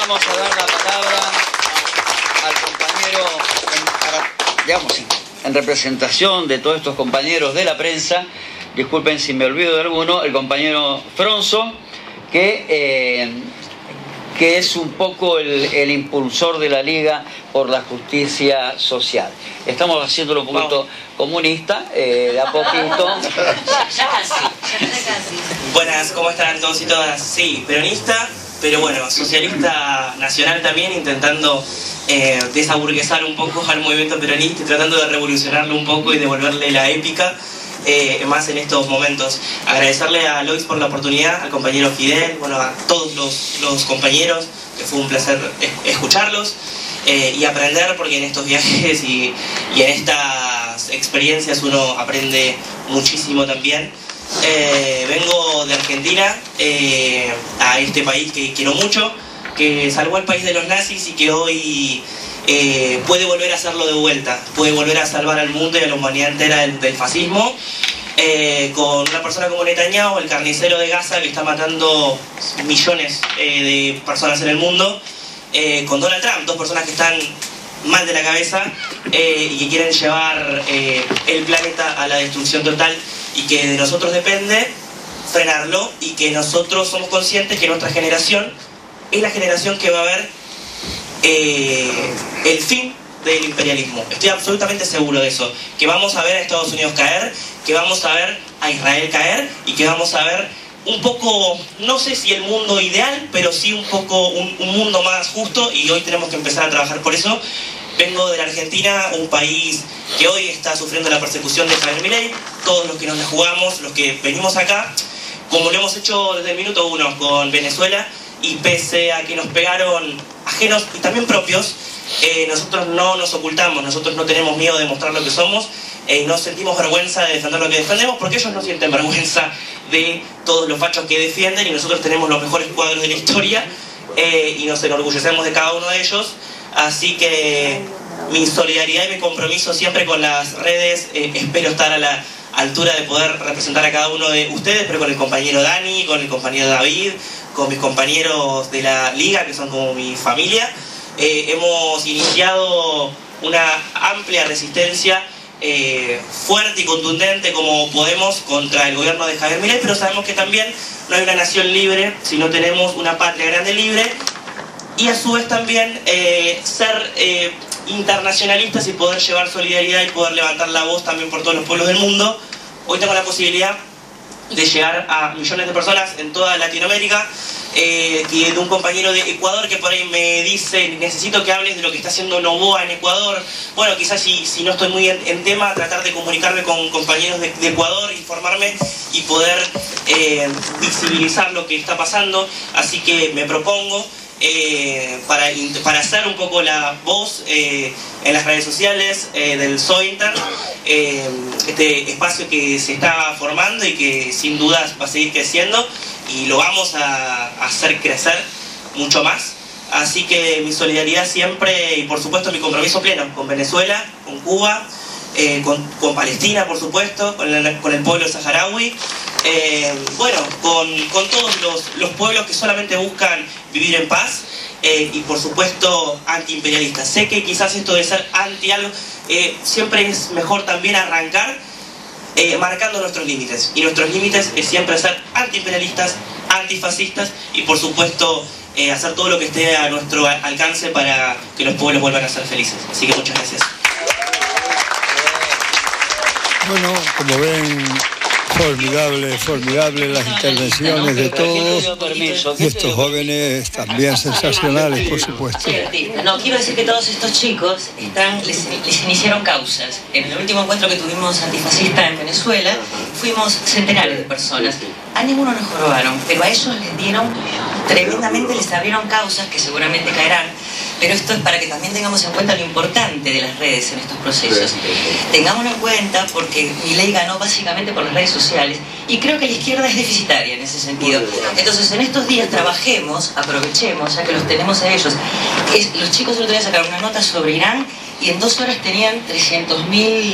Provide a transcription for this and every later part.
vamos a dar la palabra al compañero, en representación de todos estos compañeros de la prensa, disculpen si me olvido de alguno, el compañero Fronzo, que es un poco el impulsor de la Liga por la Justicia Social. Estamos haciéndolo un poquito comunista, de a poquito. Ya casi. Buenas, ¿cómo están todos y todas? Sí, peronista, pero bueno, socialista nacional también, intentando desaburguesar un poco al movimiento peronista y tratando de revolucionarlo un poco y devolverle la épica. Más en estos momentos. Agradecerle a Lois por la oportunidad, al compañero Fidel, bueno, a todos los compañeros, que fue un placer escucharlos y aprender, porque en estos viajes y en estas experiencias uno aprende muchísimo también. Vengo de Argentina a este país que quiero mucho, que salvó al país de los nazis y que hoy puede volver a hacerlo de vuelta, puede volver a salvar al mundo y a la humanidad entera del fascismo, con una persona como Netanyahu, el carnicero de Gaza, que está matando millones de personas en el mundo, con Donald Trump, dos personas que están mal de la cabeza y que quieren llevar el planeta a la destrucción total, y que de nosotros depende frenarlo, y que nosotros somos conscientes que nuestra generación es la generación que va a ver el fin del imperialismo. Estoy absolutamente seguro de eso, que vamos a ver a Estados Unidos caer, que vamos a ver a Israel caer, y que vamos a ver un poco, no sé si el mundo ideal, pero sí un poco un mundo más justo, y hoy tenemos que empezar a trabajar por eso. Vengo de la Argentina, un país que hoy está sufriendo la persecución de Javier Milei. Todos los que nos la jugamos, los que venimos acá, como lo hemos hecho desde el minuto uno con Venezuela, y pese a que nos pegaron ajenos y también propios, nosotros no nos ocultamos, nosotros no tenemos miedo de mostrar lo que somos, no sentimos vergüenza de defender lo que defendemos, porque ellos no sienten vergüenza de todos los fachos que defienden, y nosotros tenemos los mejores cuadros de la historia y nos enorgullecemos de cada uno de ellos. Así que mi solidaridad y mi compromiso siempre con las redes, espero estar a la altura de poder representar a cada uno de ustedes, pero con el compañero Dani, con el compañero David, con mis compañeros de la Liga, que son como mi familia. Hemos iniciado una amplia resistencia fuerte y contundente como podemos contra el gobierno de Javier Milei, pero sabemos que también no hay una nación libre si no tenemos una patria grande libre, y a su vez también ser internacionalistas y poder llevar solidaridad y poder levantar la voz también por todos los pueblos del mundo. Hoy tengo la posibilidad de llegar a millones de personas en toda Latinoamérica, y de un compañero de Ecuador que por ahí me dice: necesito que hables de lo que está haciendo Noboa en Ecuador. Bueno, quizás si no estoy muy en tema, tratar de comunicarme con compañeros de Ecuador, informarme y poder visibilizar lo que está pasando. Así que me propongo para hacer un poco la voz en las redes sociales del Sointer, este espacio que se está formando y que sin dudas va a seguir creciendo, y lo vamos a hacer crecer mucho más. Así que mi solidaridad siempre, y por supuesto mi compromiso pleno con Venezuela, con Cuba, con Palestina, por supuesto, con el pueblo saharaui, bueno, con todos los pueblos que solamente buscan vivir en paz, y por supuesto antiimperialistas. Sé que quizás esto de ser anti algo, siempre es mejor también arrancar marcando nuestros límites, y nuestros límites es siempre ser antiimperialistas, antifascistas, y por supuesto hacer todo lo que esté a nuestro alcance para que los pueblos vuelvan a ser felices. Así que muchas gracias. Bueno, como ven, formidables las intervenciones de todos, y estos jóvenes también sensacionales, por supuesto. No, quiero decir que todos estos chicos les iniciaron causas. En el último encuentro que tuvimos antifascista en Venezuela, fuimos centenares de personas. A ninguno nos jorobaron, pero a ellos les dieron tremendamente, les abrieron causas que seguramente caerán. Pero esto es para que también tengamos en cuenta lo importante de las redes en estos procesos. Tengámoslo en cuenta porque Milei ganó básicamente por las redes sociales, y creo que la izquierda es deficitaria en ese sentido. Entonces en estos días trabajemos, aprovechemos, ya que los tenemos a ellos. Los chicos el otro día sacaron una nota sobre Irán y en 2 horas tenían 300.000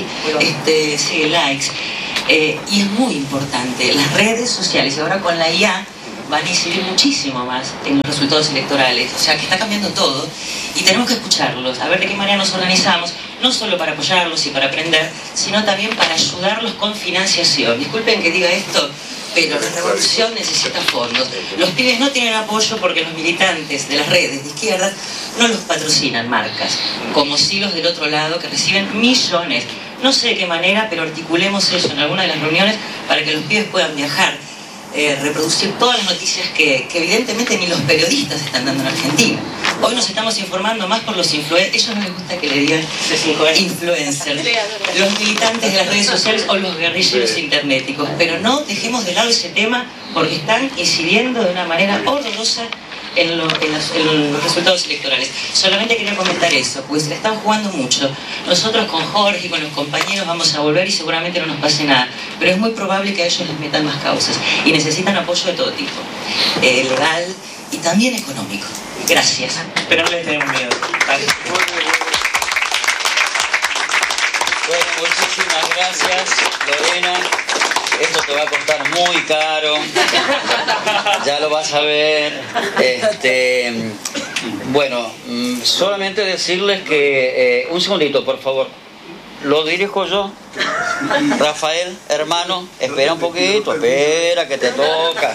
likes. Y es muy importante, las redes sociales, y ahora con la IA, van a incidir muchísimo más en los resultados electorales. O sea, que está cambiando todo y tenemos que escucharlos, a ver de qué manera nos organizamos, no solo para apoyarlos y para aprender, sino también para ayudarlos con financiación. Disculpen que diga esto, pero la revolución necesita fondos. Los pibes no tienen apoyo porque los militantes de las redes de izquierda no los patrocinan marcas, como sí los del otro lado que reciben millones. No sé de qué manera, pero articulemos eso en alguna de las reuniones para que los pibes puedan viajar, reproducir todas las noticias que evidentemente ni los periodistas están dando en Argentina. Hoy nos estamos informando más por los influencers, ellos no les gusta que le digan influencers, los militantes de las redes sociales o los guerrilleros internéticos, pero no dejemos de lado ese tema porque están incidiendo de una manera horrorosa en los resultados electorales. Solamente quería comentar eso, pues se la están jugando mucho. Nosotros con Jorge y con los compañeros vamos a volver y seguramente no nos pase nada, pero es muy probable que a ellos les metan más causas y necesitan apoyo de todo tipo, legal y también económico. Gracias. Pero no les tenemos miedo. Bueno, muchísimas gracias, Lorena. Esto te va a costar muy caro, ya lo vas a ver. Bueno, solamente decirles que, un segundito, por favor, lo dirijo yo. Rafael, hermano, espera un poquito, espera que te toca.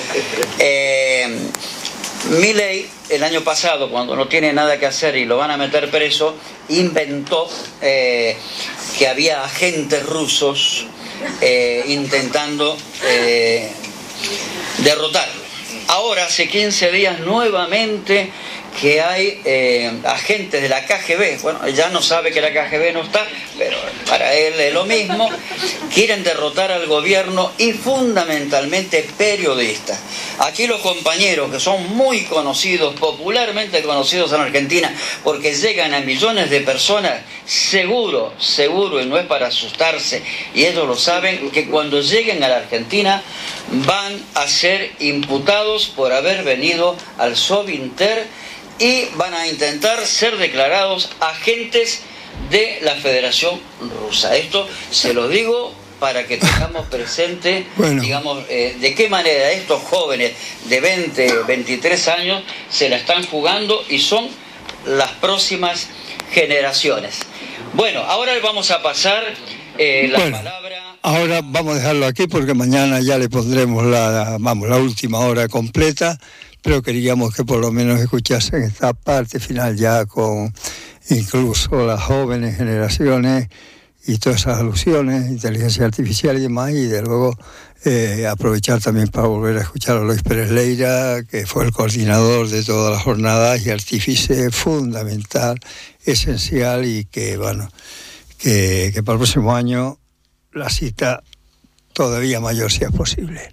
Milei, el año pasado, cuando no tiene nada que hacer y lo van a meter preso, inventó que había agentes rusos intentando derrotarlo. Ahora, hace 15 días, nuevamente que hay agentes de la KGB, bueno, ya no sabe que la KGB no está, pero para él es lo mismo, quieren derrotar al gobierno y fundamentalmente periodistas. Aquí los compañeros que son muy conocidos, popularmente conocidos en Argentina, porque llegan a millones de personas, seguro, y no es para asustarse, y ellos lo saben, que cuando lleguen a la Argentina van a ser imputados por haber venido al Sovinter y van a intentar ser declarados agentes de la Federación Rusa. Esto se lo digo para que tengamos presente, digamos, de qué manera estos jóvenes de 20, 23 años se la están jugando y son las próximas generaciones. Bueno, ahora vamos a pasar la palabra. Ahora vamos a dejarlo aquí porque mañana ya le pondremos la última hora completa, pero queríamos que por lo menos escuchasen esta parte final ya con incluso las jóvenes generaciones y todas esas alusiones, inteligencia artificial y demás, y de luego aprovechar también para volver a escuchar a Luis Pérez Leira, que fue el coordinador de todas las jornadas y artífice fundamental, esencial, y que bueno, que para el próximo año la cita todavía mayor si es posible.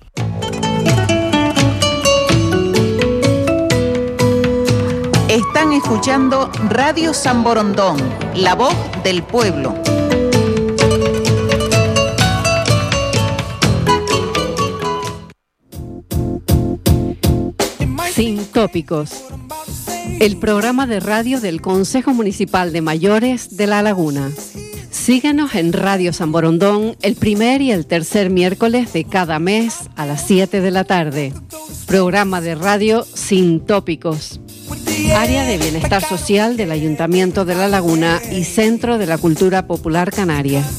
Están escuchando Radio San Borondón, la voz del pueblo. Sin Tópicos, el programa de radio del Consejo Municipal de Mayores de La Laguna. Síguenos en Radio San Borondón el primer y el tercer miércoles de cada mes a las 7 de la tarde. Programa de radio Sin Tópicos. Área de Bienestar Social del Ayuntamiento de La Laguna y Centro de la Cultura Popular Canaria.